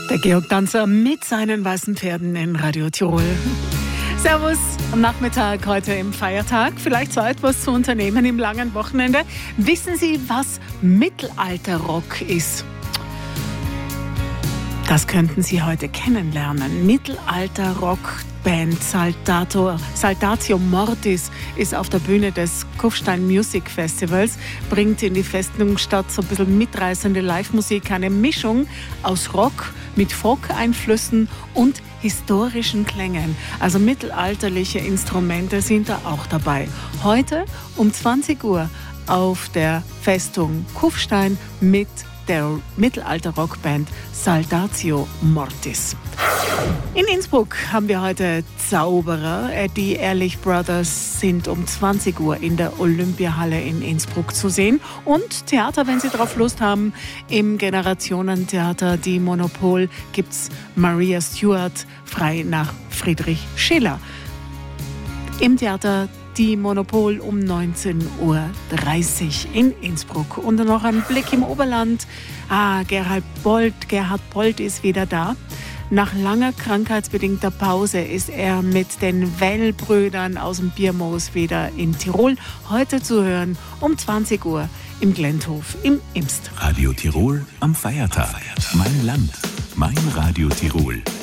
Der Georg Danzer mit seinen weißen Pferden in Radio Tirol. Servus am Nachmittag heute im Feiertag. Vielleicht so etwas zu unternehmen im langen Wochenende. Wissen Sie, was Mittelalterrock ist? Das könnten Sie heute kennenlernen. Mittelalter-Rockband Saltatio Mortis ist auf der Bühne des Kufstein Music Festivals, bringt in die Festungsstadt so ein bisschen mitreißende Live-Musik, eine Mischung aus Rock mit Folk-Einflüssen und historischen Klängen. Also mittelalterliche Instrumente sind da auch dabei. Heute um 20 Uhr auf der Festung Kufstein mit der Mittelalter-Rockband Saltatio Mortis. In Innsbruck haben wir heute Zauberer. Die Ehrlich Brothers sind um 20 Uhr in der Olympiahalle in Innsbruck zu sehen. Und Theater, wenn Sie drauf Lust haben, im Generationentheater Die Monopol gibt's Maria Stuart frei nach Friedrich Schiller. Im Theater Die Monopol um 19:30 Uhr in Innsbruck. Und dann noch ein Blick im Oberland. Gerhard Polt ist wieder da. Nach langer krankheitsbedingter Pause ist er mit den Well-Brüdern aus dem Biermoos wieder in Tirol. Heute zu hören um 20 Uhr im Glenthof im Imst. Radio Tirol am Feiertag. Mein Land, mein Radio Tirol.